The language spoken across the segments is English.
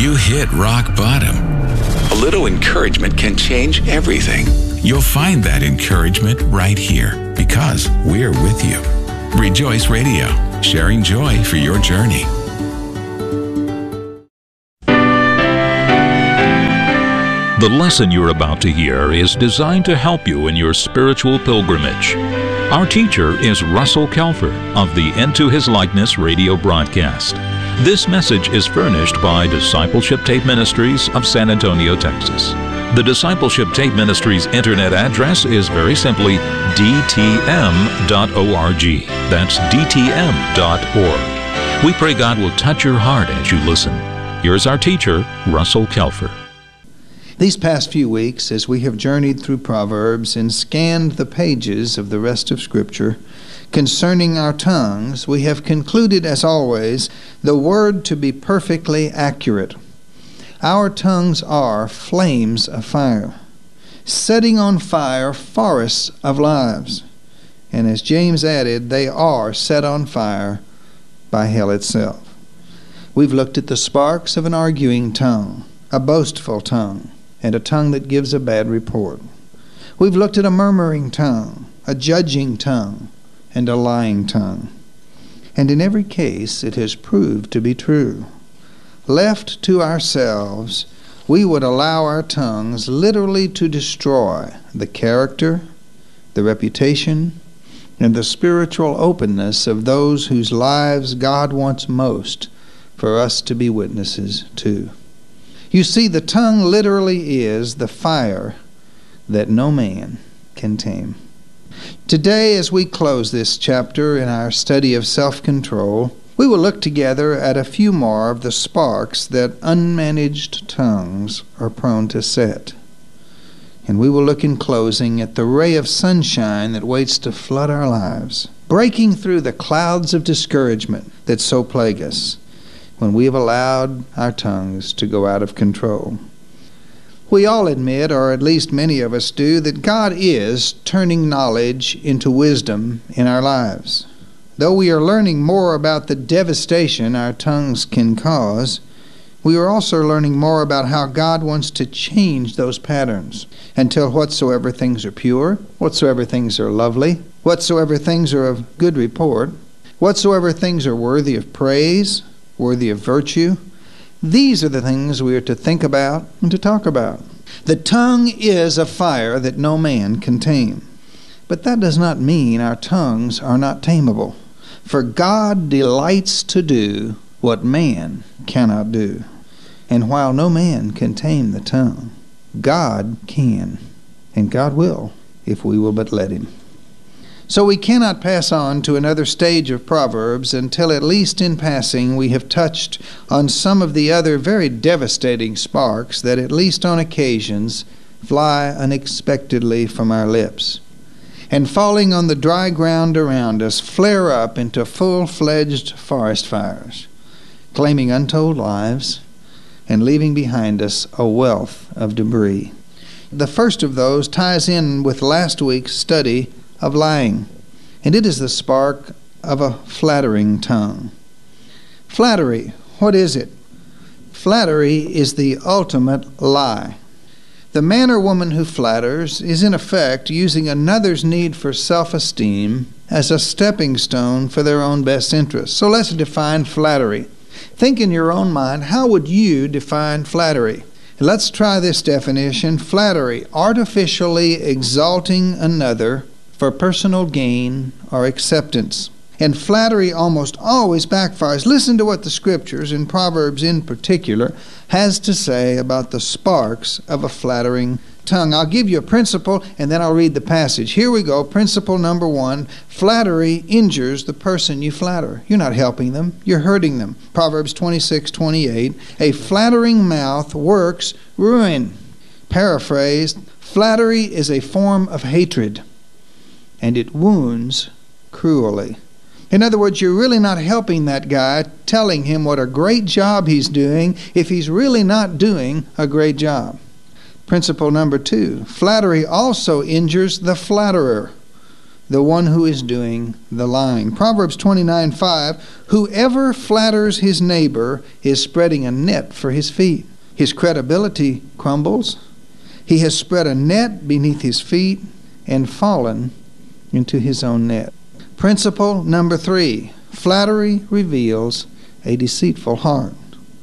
you hit rock bottom. A little encouragement can change everything. You'll find that encouragement right here because we're with you. Rejoice Radio, sharing joy for your journey. The lesson you're about to hear is designed to help you in your spiritual pilgrimage. Our teacher is Russell Kelfer of the Into His Likeness radio broadcast. This message is furnished by Discipleship Tape Ministries of San Antonio, Texas. The Discipleship Tape Ministries internet address is very simply dtm.org. That's dtm.org. We pray God will touch your heart as you listen. Here's our teacher, Russell Kelfer. These past few weeks, as we have journeyed through Proverbs and scanned the pages of the rest of Scripture concerning our tongues, we have concluded, as always, the word to be perfectly accurate. Our tongues are flames of fire, setting on fire forests of lives. And as James added, they are set on fire by hell itself. We've looked at the sparks of an arguing tongue, a boastful tongue, and a tongue that gives a bad report. We've looked at a murmuring tongue, a judging tongue, and a lying tongue. And in every case, it has proved to be true. Left to ourselves, we would allow our tongues literally to destroy the character, the reputation, and the spiritual openness of those whose lives God wants most for us to be witnesses to. You see, the tongue literally is the fire that no man can tame. Today, as we close this chapter in our study of self-control, we will look together at a few more of the sparks that unmanaged tongues are prone to set. And we will look in closing at the ray of sunshine that waits to flood our lives, breaking through the clouds of discouragement that so plague us when we have allowed our tongues to go out of control. We all admit, or at least many of us do, that God is turning knowledge into wisdom in our lives. Though we are learning more about the devastation our tongues can cause, we are also learning more about how God wants to change those patterns until whatsoever things are pure, whatsoever things are lovely, whatsoever things are of good report, whatsoever things are worthy of praise, worthy of virtue, these are the things we are to think about and to talk about. The tongue is a fire that no man can tame. But that does not mean our tongues are not tameable. For God delights to do what man cannot do. And while no man can tame the tongue, God can. And God will, if we will but let Him. So we cannot pass on to another stage of Proverbs until, at least in passing, we have touched on some of the other very devastating sparks that, at least on occasions, fly unexpectedly from our lips, and falling on the dry ground around us, flare up into full-fledged forest fires, claiming untold lives and leaving behind us a wealth of debris. The first of those ties in with last week's study of lying, and it is the spark of a flattering tongue. Flattery, what is it? Flattery is the ultimate lie. The man or woman who flatters is in effect using another's need for self-esteem as a stepping stone for their own best interest. So let's define flattery. Think in your own mind, how would you define flattery? Let's try this definition. Flattery, artificially exalting another for personal gain or acceptance. And flattery almost always backfires. Listen to what the Scriptures, in Proverbs in particular, has to say about the sparks of a flattering tongue. I'll give you a principle, and then I'll read the passage. Here we go. Principle number 1. Flattery injures the person you flatter. You're not helping them. You're hurting them. Proverbs 26:28. A flattering mouth works ruin. Paraphrased, flattery is a form of hatred, and it wounds cruelly. In other words, you're really not helping that guy, telling him what a great job he's doing if he's really not doing a great job. Principle number 2, flattery also injures the flatterer. the one who is doing the lying. Proverbs 29:5, whoever flatters his neighbor is spreading a net for his feet. His credibility crumbles. He has spread a net beneath his feet and fallen into his own net. Principle number 3, flattery reveals a deceitful heart.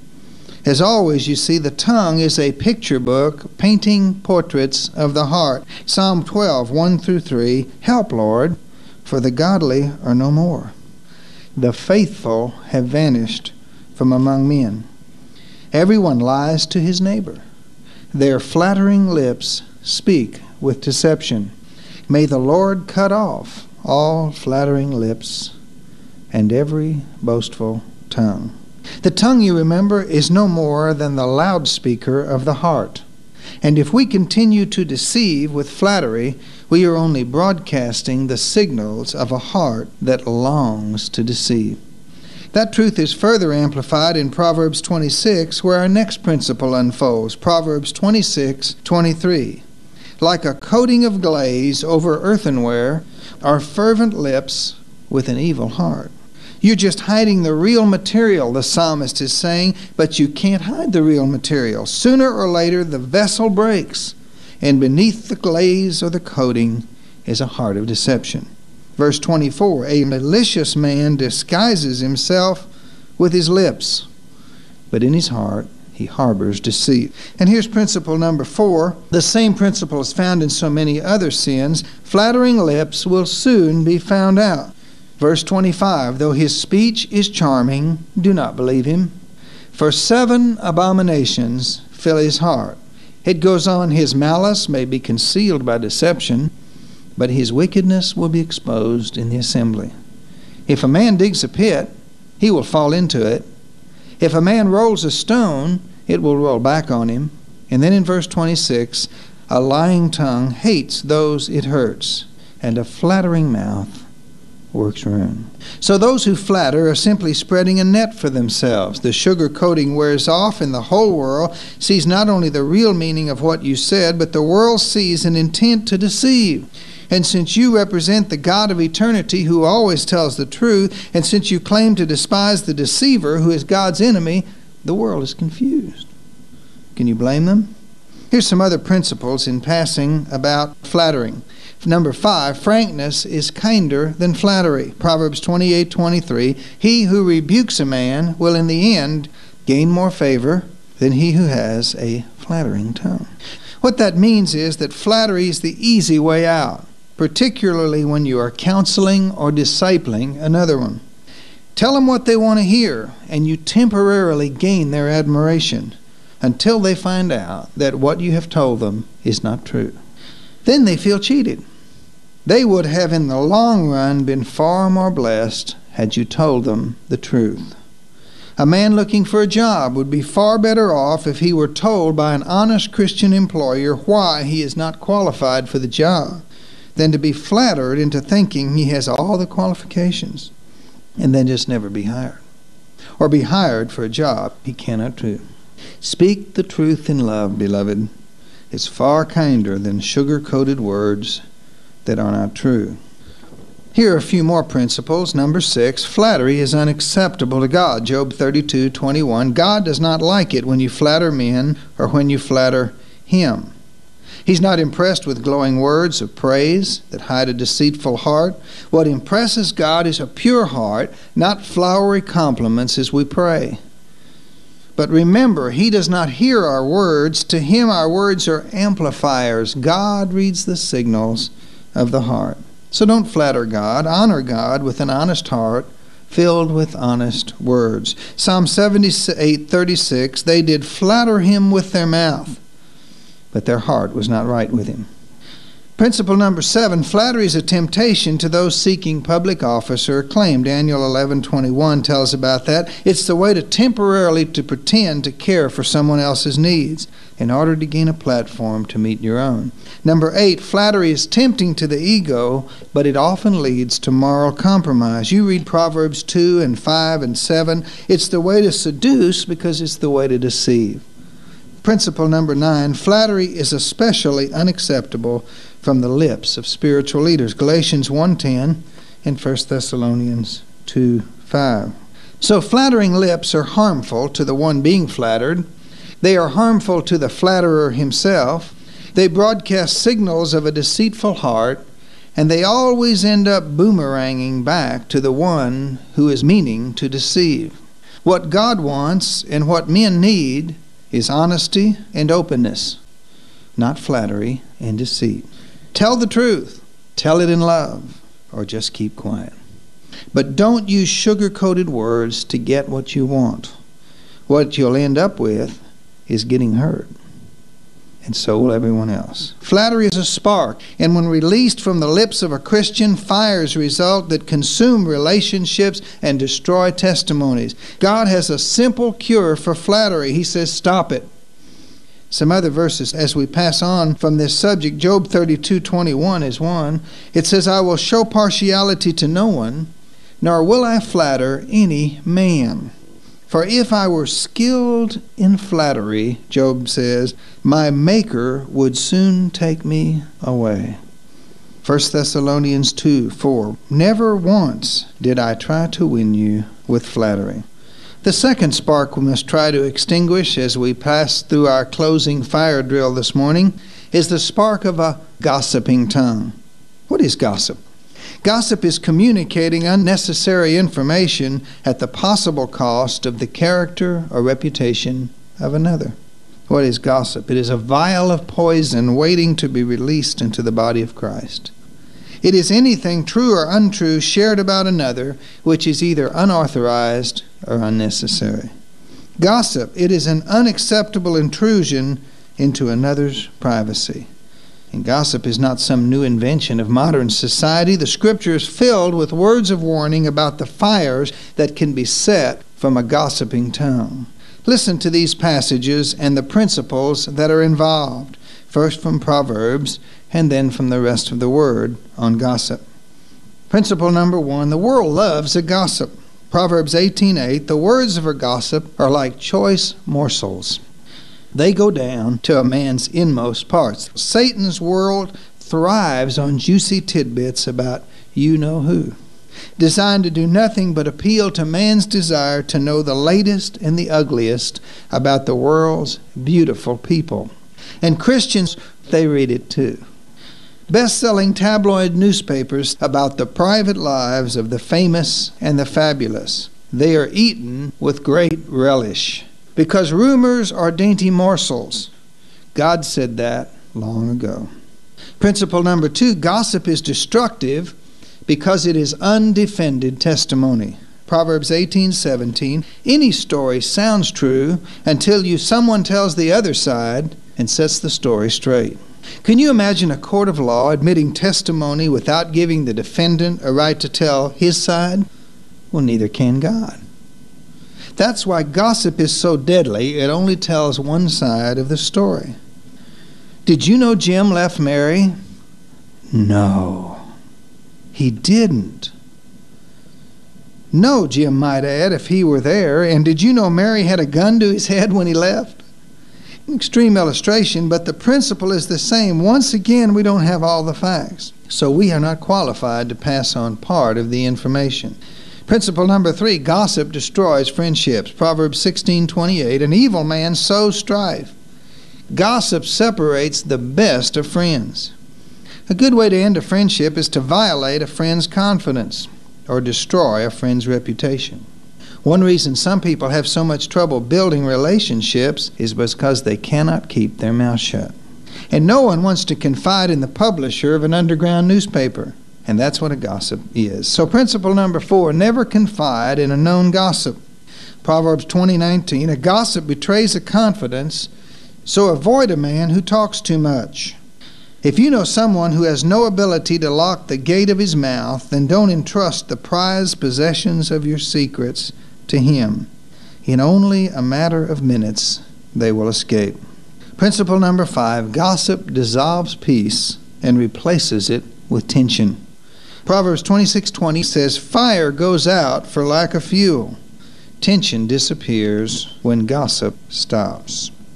As always, you see, the tongue is a picture book painting portraits of the heart. Psalm 12, 1-3, help, Lord, for the godly are no more. The faithful have vanished from among men. Everyone lies to his neighbor. Their flattering lips speak with deception. May the Lord cut off all flattering lips and every boastful tongue. The tongue, you remember, is no more than the loudspeaker of the heart. And if we continue to deceive with flattery, we are only broadcasting the signals of a heart that longs to deceive. That truth is further amplified in Proverbs 26, where our next principle unfolds. Proverbs 26:23. Like a coating of glaze over earthenware are fervent lips with an evil heart. You're just hiding the real material, the psalmist is saying, but you can't hide the real material. Sooner or later, the vessel breaks, and beneath the glaze or the coating is a heart of deception. Verse 24, a malicious man disguises himself with his lips, but in his heart he harbors deceit. And here's principle number 4. The same principle is found in so many other sins. Flattering lips will soon be found out. Verse 25, though his speech is charming, do not believe him. For 7 abominations fill his heart. It goes on, his malice may be concealed by deception, but his wickedness will be exposed in the assembly. If a man digs a pit, he will fall into it. If a man rolls a stone, it will roll back on him. And then in verse 26, a lying tongue hates those it hurts, and a flattering mouth works ruin. So those who flatter are simply spreading a net for themselves. The sugar coating wears off, and the whole world sees not only the real meaning of what you said, but the world sees an intent to deceive. And since you represent the God of eternity who always tells the truth, and since you claim to despise the deceiver who is God's enemy, the world is confused. Can you blame them? Here's some other principles in passing about flattering. Number 5, frankness is kinder than flattery. Proverbs 28:23, he who rebukes a man will in the end gain more favor than he who has a flattering tongue. What that means is that flattery is the easy way out, particularly when you are counseling or discipling another one. Tell them what they want to hear, and you temporarily gain their admiration until they find out that what you have told them is not true. Then they feel cheated. They would have in the long run been far more blessed had you told them the truth. A man looking for a job would be far better off if he were told by an honest Christian employer why he is not qualified for the job than to be flattered into thinking he has all the qualifications and then just never be hired, or be hired for a job he cannot do. Speak the truth in love, beloved. It's far kinder than sugar-coated words that are not true. Here are a few more principles. Number 6, flattery is unacceptable to God. Job 32:21, God does not like it when you flatter men or when you flatter him. He's not impressed with glowing words of praise that hide a deceitful heart. What impresses God is a pure heart, not flowery compliments as we pray. But remember, he does not hear our words. To him our words are amplifiers. God reads the signals of the heart. So don't flatter God. Honor God with an honest heart filled with honest words. Psalm 78:36, they did flatter him with their mouth, but their heart was not right with him. Principle number 7, flattery is a temptation to those seeking public office or acclaim. Daniel 11:21 tells about that. It's the way to temporarily to pretend to care for someone else's needs in order to gain a platform to meet your own. Number 8, flattery is tempting to the ego, but it often leads to moral compromise. You read Proverbs 2 and 5 and 7. It's the way to seduce because it's the way to deceive. Principle number 9, flattery is especially unacceptable from the lips of spiritual leaders. Galatians 1:10 and 1 Thessalonians 2:5. So flattering lips are harmful to the one being flattered. They are harmful to the flatterer himself. They broadcast signals of a deceitful heart, and they always end up boomeranging back to the one who is meaning to deceive. What God wants and what men need is honesty and openness, not flattery and deceit. Tell the truth, tell it in love, or just keep quiet. But don't use sugar-coated words to get what you want. What you'll end up with is getting hurt. And so will everyone else. Flattery is a spark, and when released from the lips of a Christian, fires result that consume relationships and destroy testimonies. God has a simple cure for flattery. He says, stop it. Some other verses as we pass on from this subject. Job 32:21 is one. It says, I will show partiality to no one, nor will I flatter any man. For if I were skilled in flattery, Job says, my Maker would soon take me away. 1 Thessalonians 2:4. Never once did I try to win you with flattery. The second spark we must try to extinguish as we pass through our closing fire drill this morning is the spark of a gossiping tongue. What is gossip? Gossip is communicating unnecessary information at the possible cost of the character or reputation of another. What is gossip? It is a vial of poison waiting to be released into the body of Christ. It is anything true or untrue shared about another which is either unauthorized or unnecessary. Gossip, it is an unacceptable intrusion into another's privacy. And gossip is not some new invention of modern society. The Scripture is filled with words of warning about the fires that can be set from a gossiping tongue. Listen to these passages and the principles that are involved, first from Proverbs and then from the rest of the Word on gossip. Principle number 1, the world loves a gossip. Proverbs 18:8, the words of a gossip are like choice morsels. They go down to a man's inmost parts. Satan's world thrives on juicy tidbits about you-know-who, designed to do nothing but appeal to man's desire to know the latest and the ugliest about the world's beautiful people. And Christians, they read it too. Best-selling tabloid newspapers about the private lives of the famous and the fabulous. They are eaten with great relish. Because rumors are dainty morsels. God said that long ago. Principle number 2, gossip is destructive because it is undefended testimony. Proverbs 18:17, any story sounds true until someone tells the other side and sets the story straight. Can you imagine a court of law admitting testimony without giving the defendant a right to tell his side? Well, neither can God. That's why gossip is so deadly. It only tells one side of the story. Did you know Jim left Mary? No, he didn't. No, Jim might add, if he were there. And did you know Mary had a gun to his head when he left? Extreme illustration, but the principle is the same. Once again, we don't have all the facts, so we are not qualified to pass on part of the information. Principle number 3, gossip destroys friendships. Proverbs 16:28, an evil man sows strife. Gossip separates the best of friends. A good way to end a friendship is to violate a friend's confidence or destroy a friend's reputation. One reason some people have so much trouble building relationships is because they cannot keep their mouth shut. And no one wants to confide in the publisher of an underground newspaper. And that's what a gossip is. So principle number 4, never confide in a known gossip. Proverbs 20:19, a gossip betrays a confidence, so avoid a man who talks too much. If you know someone who has no ability to lock the gate of his mouth, then don't entrust the prized possessions of your secrets to him. In only a matter of minutes, they will escape. Principle number 5, gossip dissolves peace and replaces it with tension. Proverbs 26:20 says, fire goes out for lack of fuel. Tension disappears when gossip stops.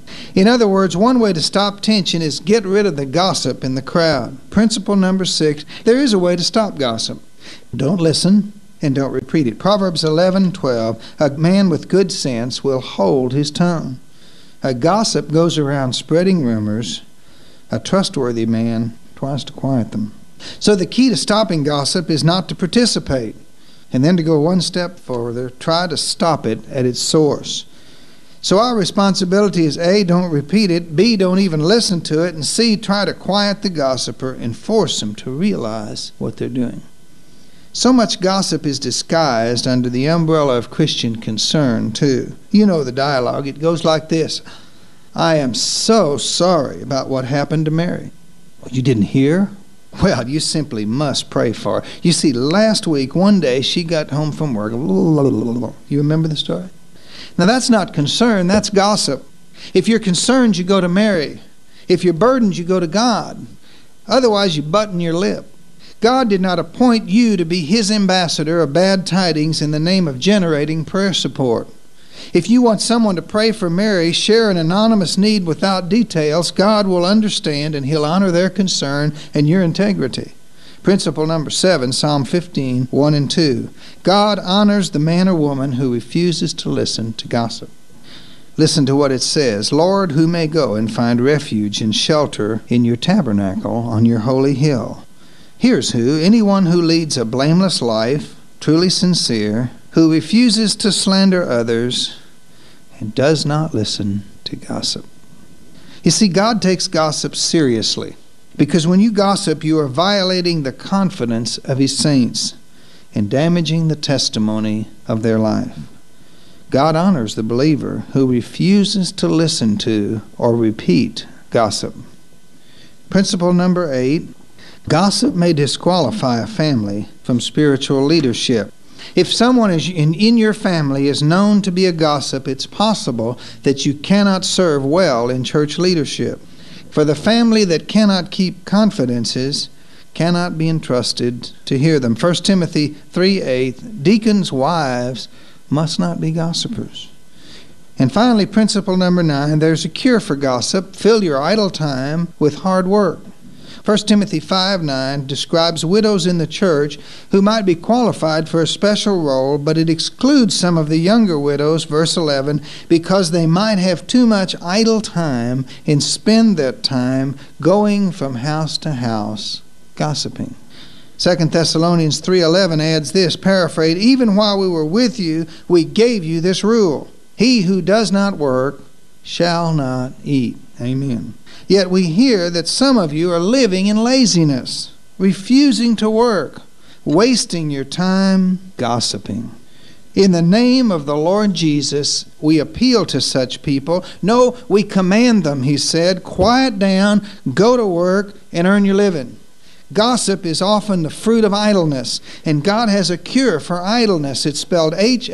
In other words, one way to stop tension is get rid of the gossip in the crowd. Principle number 6, there is a way to stop gossip. Don't listen and don't repeat it. Proverbs 11:12, a man with good sense will hold his tongue. A gossip goes around spreading rumors. A trustworthy man tries to quiet them. So the key to stopping gossip is not to participate, and then to go one step further, try to stop it at its source. So our responsibility is A, don't repeat it, B, don't even listen to it, and C, try to quiet the gossiper and force them to realize what they're doing. So much gossip is disguised under the umbrella of Christian concern, too. You know the dialogue. It goes like this. I am so sorry about what happened to Mary. You didn't hear? Well, you simply must pray for her. You see, last week, one day, she got home from work. You remember the story? Now, that's not concern, that's gossip. If you're concerned, you go to Mary. If you're burdened, you go to God. Otherwise, you button your lip. God did not appoint you to be His ambassador of bad tidings in the name of generating prayer support. If you want someone to pray for Mary, share an anonymous need without details, God will understand and He'll honor their concern and your integrity. Principle number 7, Psalm 15, 1 and 2. God honors the man or woman who refuses to listen to gossip. Listen to what it says. Lord, who may go and find refuge and shelter in your tabernacle on your holy hill? Here's who, anyone who leads a blameless life, truly sincere, who refuses to slander others, and does not listen to gossip. You see, God takes gossip seriously, because when you gossip, you are violating the confidence of His saints and damaging the testimony of their life. God honors the believer who refuses to listen to or repeat gossip. Principle number 8, gossip may disqualify a family from spiritual leadership. If someone in your family is known to be a gossip, it's possible that you cannot serve well in church leadership. For the family that cannot keep confidences cannot be entrusted to hear them. 1 Timothy 3:8, deacons' wives must not be gossipers. And finally, principle number 9, there's a cure for gossip. Fill your idle time with hard work. 1 Timothy 5:9 describes widows in the church who might be qualified for a special role, but it excludes some of the younger widows, verse 11, because they might have too much idle time and spend that time going from house to house gossiping. 2 Thessalonians 3:11 adds this, paraphrase, even while we were with you, we gave you this rule. He who does not work shall not eat. Amen. Yet we hear that some of you are living in laziness, refusing to work, wasting your time gossiping. In the name of the Lord Jesus, we appeal to such people. No, we command them, he said, quiet down, go to work, and earn your living. Gossip is often the fruit of idleness, and God has a cure for idleness. It's spelled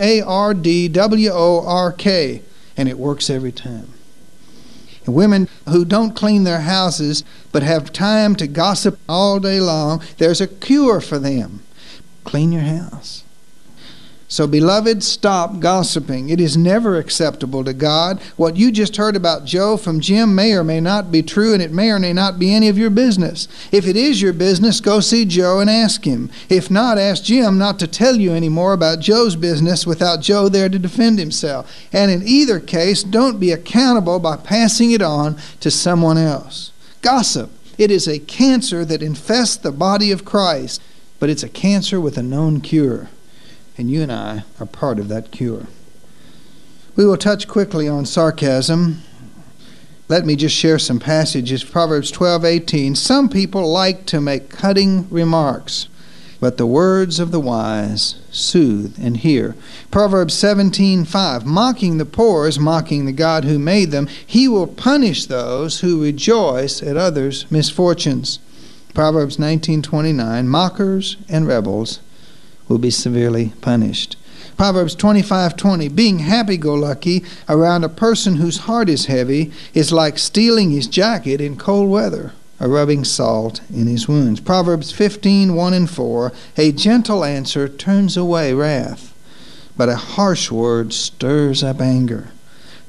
Hardwork, and it works every time. And women who don't clean their houses but have time to gossip all day long, there's a cure for them. Clean your house. So, beloved, stop gossiping. It is never acceptable to God. What you just heard about Joe from Jim may or may not be true, and it may or may not be any of your business. If it is your business, go see Joe and ask him. If not, ask Jim not to tell you any more about Joe's business without Joe there to defend himself. And in either case, don't be accountable by passing it on to someone else. Gossip, it is a cancer that infests the body of Christ, but it's a cancer with a known cure. And you and I are part of that cure. We will touch quickly on sarcasm. Let me just share some passages. Proverbs 12:18. Some people like to make cutting remarks, but the words of the wise soothe and hear. Proverbs 17:5. Mocking the poor is mocking the God who made them. He will punish those who rejoice at others' misfortunes. Proverbs 19:29. Mockers and rebels will be severely punished. Proverbs 25:20, being happy-go-lucky around a person whose heart is heavy is like stealing his jacket in cold weather or rubbing salt in his wounds. Proverbs 15:1 and 4, a gentle answer turns away wrath, but a harsh word stirs up anger.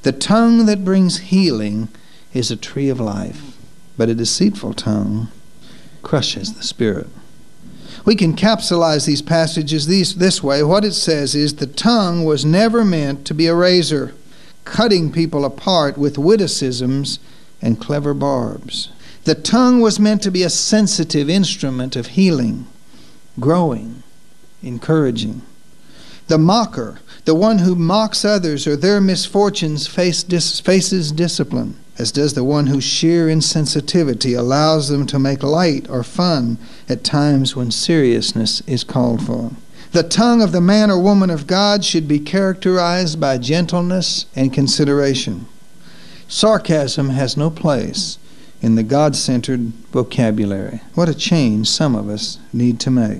The tongue that brings healing is a tree of life, but a deceitful tongue crushes the spirit. We can capsulize these passages this way. What it says is the tongue was never meant to be a razor, cutting people apart with witticisms and clever barbs. The tongue was meant to be a sensitive instrument of healing, growing, encouraging. The mocker, the one who mocks others or their misfortunes, faces discipline, as does the one whose sheer insensitivity allows them to make light or fun at times when seriousness is called for. The tongue of the man or woman of God should be characterized by gentleness and consideration. Sarcasm has no place in the God-centered vocabulary. What a change some of us need to make.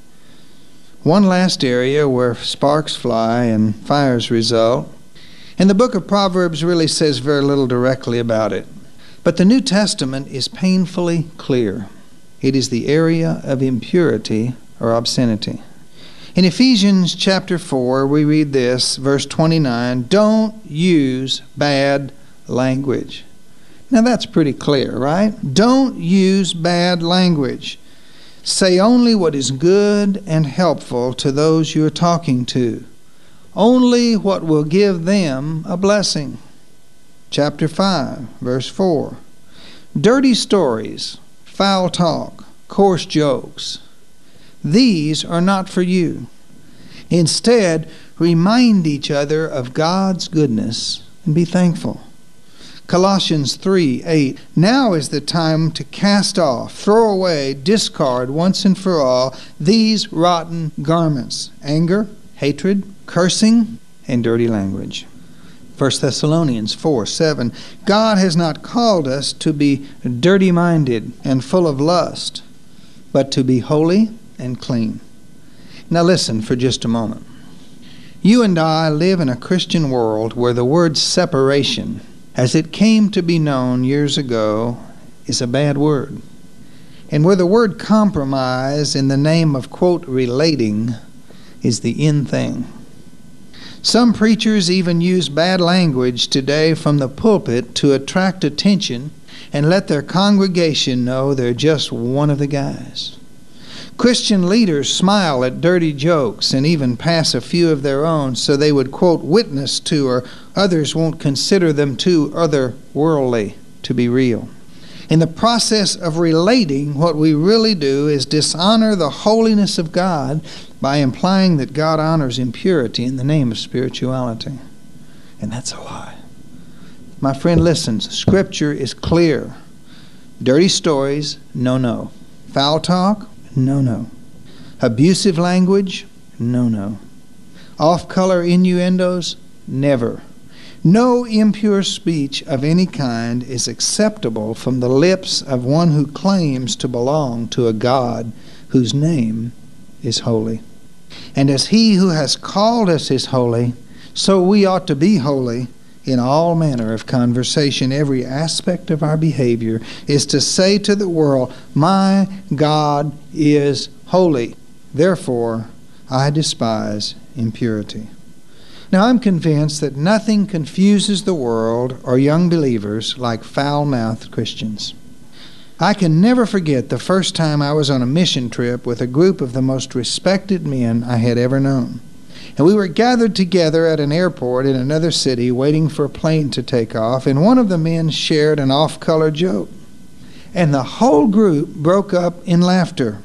One last area where sparks fly and fires result. And the book of Proverbs really says very little directly about it. But the New Testament is painfully clear. It is the area of impurity or obscenity. In Ephesians chapter 4, we read this, verse 29, "Don't use bad language." Now that's pretty clear, right? Don't use bad language. Say only what is good and helpful to those you are talking to. Only what will give them a blessing. Chapter 5, verse 4. Dirty stories, foul talk, coarse jokes. These are not for you. Instead, remind each other of God's goodness and be thankful. Colossians 3:8. Now is the time to cast off, throw away, discard once and for all these rotten garments: anger, hatred, cursing, and dirty language. 1 Thessalonians 4:7. God has not called us to be dirty-minded and full of lust, but to be holy and clean. Now listen for just a moment. You and I live in a Christian world where the word separation, as it came to be known years ago, is a bad word. And where the word compromise in the name of, quote, relating, is the in thing. Some preachers even use bad language today from the pulpit to attract attention and let their congregation know they're just one of the guys. Christian leaders smile at dirty jokes and even pass a few of their own so they would, quote, witness to, or others won't consider them too otherworldly to be real. In the process of relating, what we really do is dishonor the holiness of God by implying that God honors impurity in the name of spirituality. And that's a lie. My friend, listen, Scripture is clear. Dirty stories, no. Foul talk, no. Abusive language, no. Off-color innuendos, never. No impure speech of any kind is acceptable from the lips of one who claims to belong to a God whose name is holy. And as He who has called us is holy, so we ought to be holy in all manner of conversation. Every aspect of our behavior is to say to the world, my God is holy. Therefore, I despise impurity. Now, I'm convinced that nothing confuses the world or young believers like foul-mouthed Christians. I can never forget the first time I was on a mission trip with a group of the most respected men I had ever known. And we were gathered together at an airport in another city waiting for a plane to take off, and one of the men shared an off-color joke. And the whole group broke up in laughter.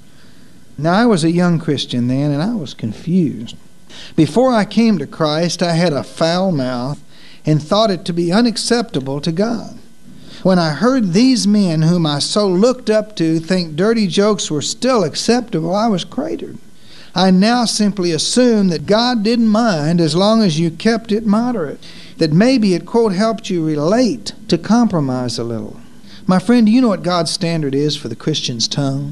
Now, I was a young Christian then, and I was confused. Before I came to Christ, I had a foul mouth and thought it to be unacceptable to God. When I heard these men whom I so looked up to think dirty jokes were still acceptable, I was cratered. I now simply assume that God didn't mind as long as you kept it moderate, that maybe it, quote, helped you relate to compromise a little. My friend, do you know what God's standard is for the Christian's tongue?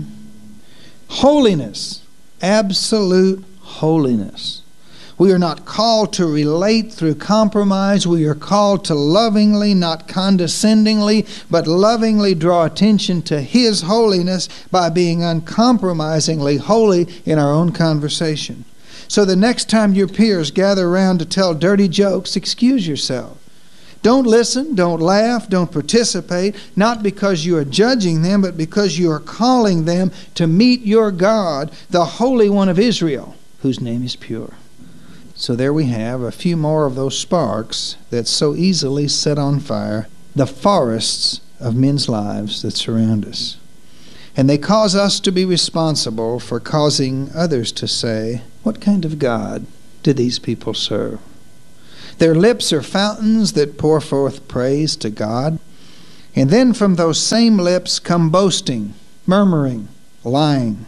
Holiness. Absolute holiness. We are not called to relate through compromise. We are called to lovingly, not condescendingly, but lovingly draw attention to His holiness by being uncompromisingly holy in our own conversation. So the next time your peers gather around to tell dirty jokes, excuse yourself. Don't listen, don't laugh, don't participate, not because you are judging them, but because you are calling them to meet your God, the Holy One of Israel, whose name is pure. So there we have a few more of those sparks that so easily set on fire the forests of men's lives that surround us. And they cause us to be responsible for causing others to say, what kind of God do these people serve? Their lips are fountains that pour forth praise to God. And then from those same lips come boasting, murmuring, lying.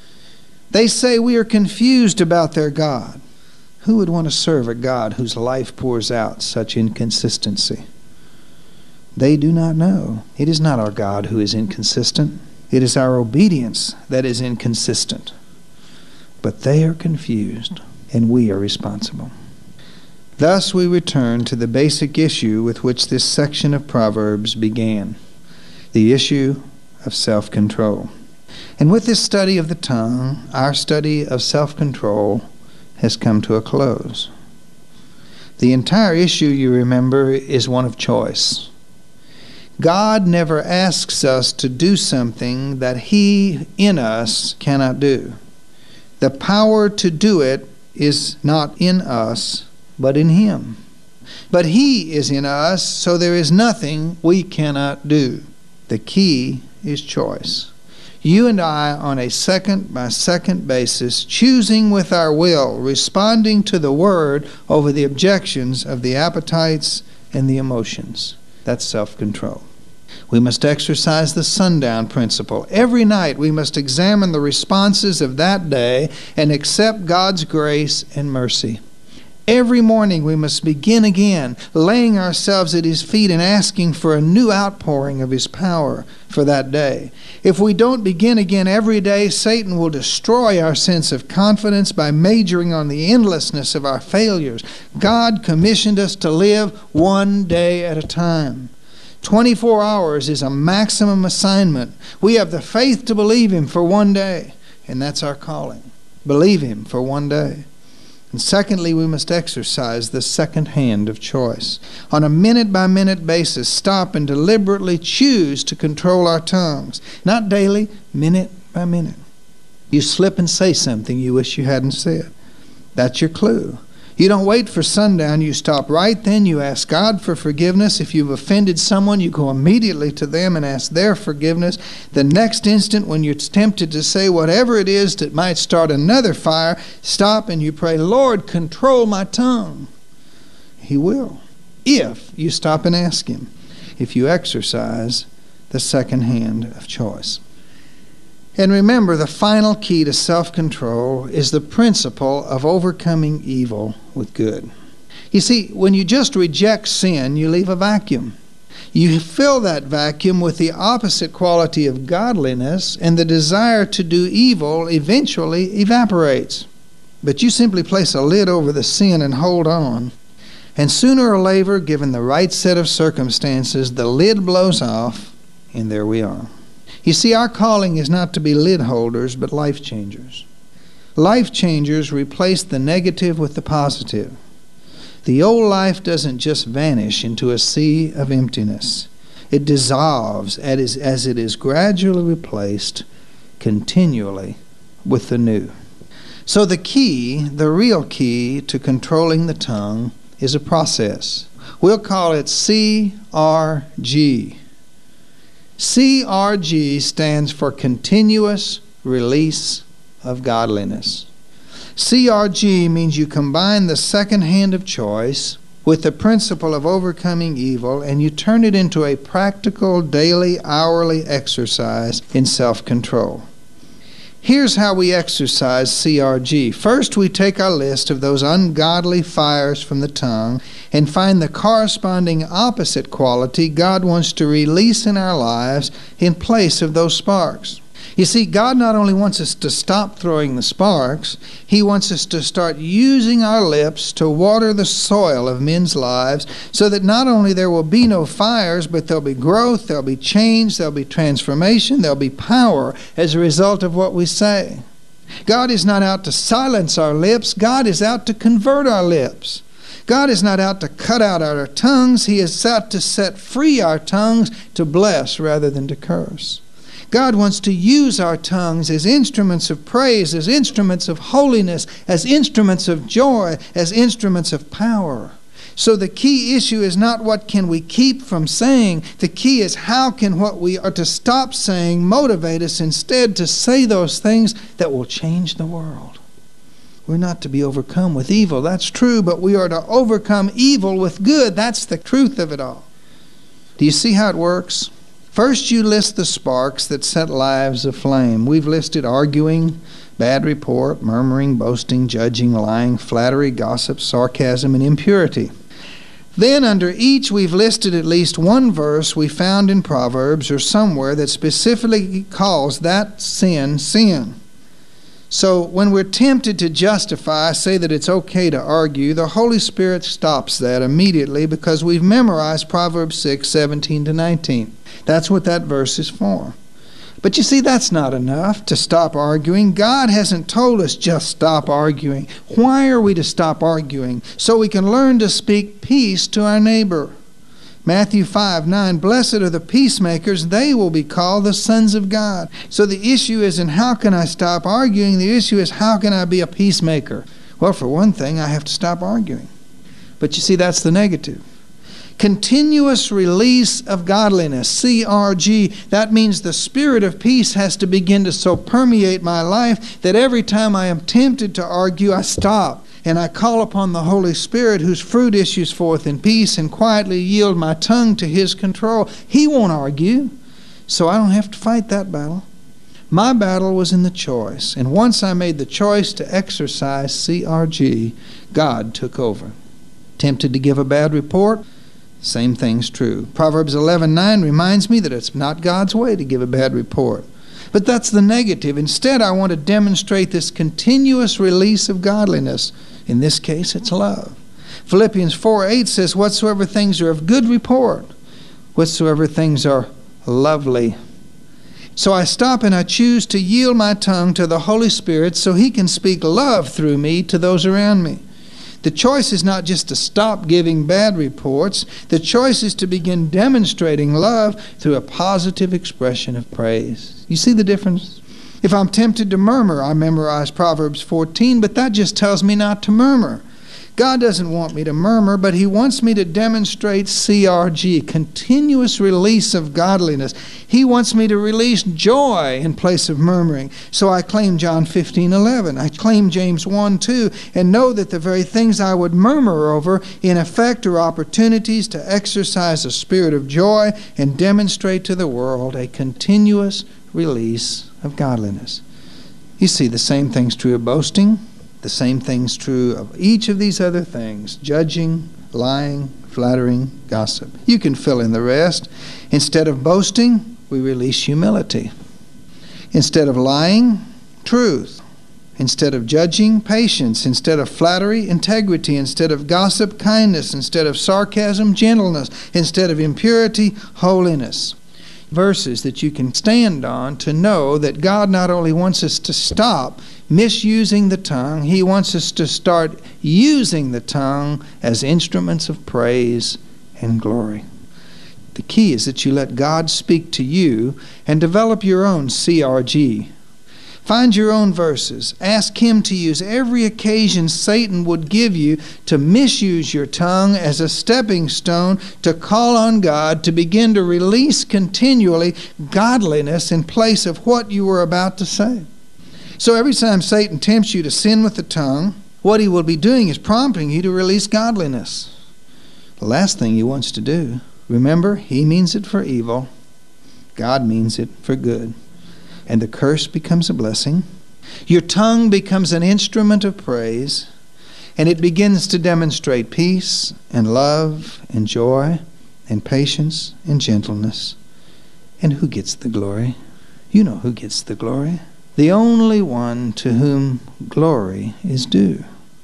They say we are confused about their God. Who would want to serve a God whose life pours out such inconsistency? They do not know. It is not our God who is inconsistent. It is our obedience that is inconsistent. But they are confused, and we are responsible. Thus we return to the basic issue with which this section of Proverbs began, the issue of self-control. And with this study of the tongue, our study of self-control has come to a close. The entire issue, you remember, is one of choice. God never asks us to do something that He in us cannot do. The power to do it is not in us, but in Him. But He is in us, so there is nothing we cannot do. The key is choice. You and I, on a second-by-second basis, choosing with our will, responding to the Word over the objections of the appetites and the emotions. That's self-control. We must exercise the sundown principle. Every night we must examine the responses of that day and accept God's grace and mercy. Every morning we must begin again, laying ourselves at His feet and asking for a new outpouring of His power for that day. If we don't begin again every day, Satan will destroy our sense of confidence by majoring on the endlessness of our failures. God commissioned us to live one day at a time. 24 hours is a maximum assignment. We have the faith to believe Him for one day, and that's our calling. Believe Him for one day. And secondly, we must exercise the second hand of choice. On a minute-by-minute basis, stop and deliberately choose to control our tongues. Not daily, minute by minute. You slip and say something you wish you hadn't said. That's your clue. You don't wait for sundown. You stop right then. You ask God for forgiveness. If you've offended someone, you go immediately to them and ask their forgiveness. The next instant, when you're tempted to say whatever it is that might start another fire, stop and you pray, Lord, control my tongue. He will, if you stop and ask Him, if you exercise the second hand of choice. And remember, the final key to self-control is the principle of overcoming evil with good. You see, when you just reject sin, you leave a vacuum. You fill that vacuum with the opposite quality of godliness, and the desire to do evil eventually evaporates. But you simply place a lid over the sin and hold on. And sooner or later, given the right set of circumstances, the lid blows off, and there we are. You see, our calling is not to be lid holders, but life changers. Life changers replace the negative with the positive. The old life doesn't just vanish into a sea of emptiness. It dissolves as it is gradually replaced continually with the new. So the key, the real key to controlling the tongue is a process. We'll call it CRG. CRG stands for Continuous Release of Godliness. CRG means you combine the second hand of choice with the principle of overcoming evil, and you turn it into a practical, daily, hourly exercise in self-control. Here's how we exercise CRG. First, we take our list of those ungodly fires from the tongue and find the corresponding opposite quality God wants to release in our lives in place of those sparks. You see, God not only wants us to stop throwing the sparks, He wants us to start using our lips to water the soil of men's lives so that not only there will be no fires, but there'll be growth, there'll be change, there'll be transformation, there'll be power as a result of what we say. God is not out to silence our lips. God is out to convert our lips. God is not out to cut out our tongues. He is out to set free our tongues to bless rather than to curse. God wants to use our tongues as instruments of praise, as instruments of holiness, as instruments of joy, as instruments of power. So the key issue is not what can we keep from saying. The key is how can what we are to stop saying motivate us instead to say those things that will change the world. We're not to be overcome with evil, that's true, but we are to overcome evil with good. That's the truth of it all. Do you see how it works? First, you list the sparks that set lives aflame. We've listed arguing, bad report, murmuring, boasting, judging, lying, flattery, gossip, sarcasm, and impurity. Then under each we've listed at least one verse we found in Proverbs or somewhere that specifically calls that sin, sin. So when we're tempted to justify, say that it's okay to argue, the Holy Spirit stops that immediately because we've memorized Proverbs 6:17-19. That's what that verse is for. But you see, that's not enough to stop arguing. God hasn't told us just stop arguing. Why are we to stop arguing? So we can learn to speak peace to our neighbor. Matthew 5:9, blessed are the peacemakers, they will be called the sons of God. So the issue isn't how can I stop arguing, the issue is how can I be a peacemaker? Well, for one thing, I have to stop arguing. But you see, that's the negative. Continuous release of godliness, CRG, that means the spirit of peace has to begin to so permeate my life that every time I am tempted to argue, I stop. And I call upon the Holy Spirit whose fruit issues forth in peace and quietly yield my tongue to His control. He won't argue, so I don't have to fight that battle. My battle was in the choice, and once I made the choice to exercise CRG, God took over. Tempted to give a bad report? Same thing's true. Proverbs 11:9 reminds me that it's not God's way to give a bad report. But that's the negative. Instead, I want to demonstrate this continuous release of godliness. In this case, it's love. Philippians 4:8 says, whatsoever things are of good report, whatsoever things are lovely. So I stop and I choose to yield my tongue to the Holy Spirit so He can speak love through me to those around me. The choice is not just to stop giving bad reports. The choice is to begin demonstrating love through a positive expression of praise. You see the difference? If I'm tempted to murmur, I memorize Proverbs 14, but that just tells me not to murmur. God doesn't want me to murmur, but He wants me to demonstrate CRG, continuous release of godliness. He wants me to release joy in place of murmuring. So I claim John 15:11. I claim James 1:2, and know that the very things I would murmur over, in effect, are opportunities to exercise a spirit of joy and demonstrate to the world a continuous release of godliness. You see, the same thing's true of boasting. The same thing's true of each of these other things: judging, lying, flattering, gossip. You can fill in the rest. Instead of boasting, we release humility. Instead of lying, truth. Instead of judging, patience. Instead of flattery, integrity. Instead of gossip, kindness. Instead of sarcasm, gentleness. Instead of impurity, holiness. Verses that you can stand on to know that God not only wants us to stop misusing the tongue, He wants us to start using the tongue as instruments of praise and glory. The key is that you let God speak to you and develop your own CRG. Find your own verses. Ask Him to use every occasion Satan would give you to misuse your tongue as a stepping stone to call on God to begin to release continually godliness in place of what you were about to say. So every time Satan tempts you to sin with the tongue, what he will be doing is prompting you to release godliness. The last thing he wants to do, remember, he means it for evil. God means it for good. And the curse becomes a blessing. Your tongue becomes an instrument of praise, and it begins to demonstrate peace and love and joy and patience and gentleness. And who gets the glory? You know who gets the glory. The only one to whom glory is due.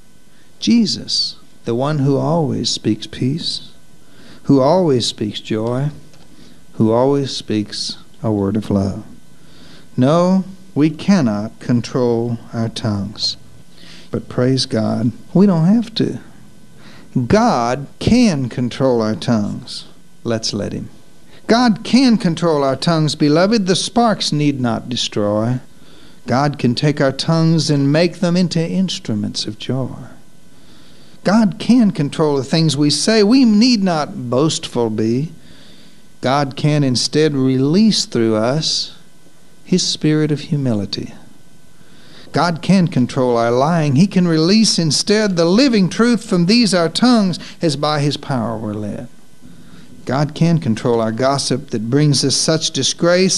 Jesus, the one who always speaks peace, who always speaks joy, who always speaks a word of love. No, we cannot control our tongues. But praise God, we don't have to. God can control our tongues. Let's let Him. God can control our tongues, beloved. The sparks need not destroy. God can take our tongues and make them into instruments of joy. God can control the things we say. We need not boastful be. God can instead release through us His spirit of humility. God can control our lying. He can release instead the living truth from these our tongues, as by His power we're led. God can control our gossip that brings us such disgrace